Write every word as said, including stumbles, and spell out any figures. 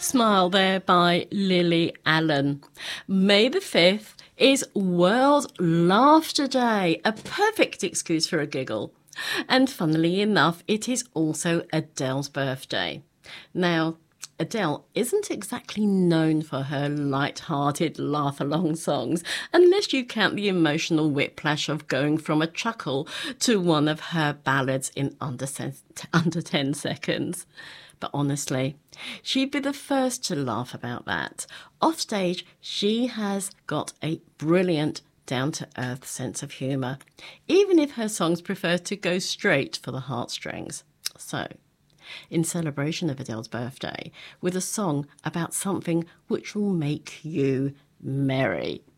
Smile there by Lily Allen. May the fifth is World Laughter Day, a perfect excuse for a giggle. And funnily enough, it is also Adele's birthday. Now, Adele isn't exactly known for her light-hearted laugh-along songs, unless you count the emotional whiplash of going from a chuckle to one of her ballads in under, under ten seconds. But honestly, she'd be the first to laugh about that. Offstage, she has got a brilliant, down-to-earth sense of humour, even if her songs prefer to go straight for the heartstrings. So, in celebration of Adele's birthday, with a song about something which will make you merry.